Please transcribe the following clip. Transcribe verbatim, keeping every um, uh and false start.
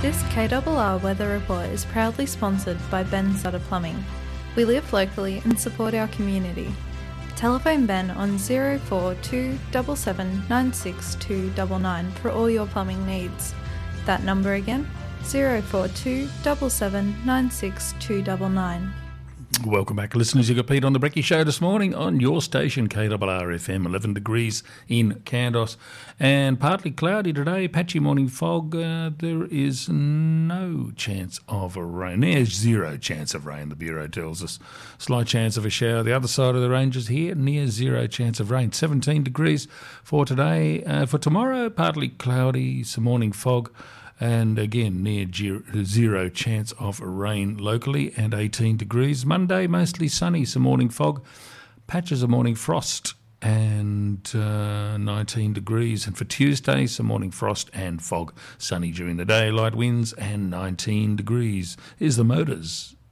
This K R R Weather Report is proudly sponsored by Ben Sutter Plumbing. We live locally and support our community. Telephone Ben on zero four two seven seven nine six two nine nine for all your plumbing needs. That number again, zero four two seven seven nine six two nine nine. Welcome back, listeners. You got Pete on the Brecky Show this morning on your station, K R R F M, eleven degrees in Kandos, and partly cloudy today, patchy morning fog. Uh, there is no chance of a rain. There's zero chance of rain, the Bureau tells us. Slight chance of a shower. The other side of the ranges here, near zero chance of rain. seventeen degrees for today. Uh, for tomorrow, partly cloudy, some morning fog. And again, near zero chance of rain locally, and eighteen degrees. Monday, mostly sunny, some morning fog, patches of morning frost, and uh, nineteen degrees. And for Tuesday, some morning frost and fog, sunny during the day, light winds, and nineteen degrees. Here's the Motors.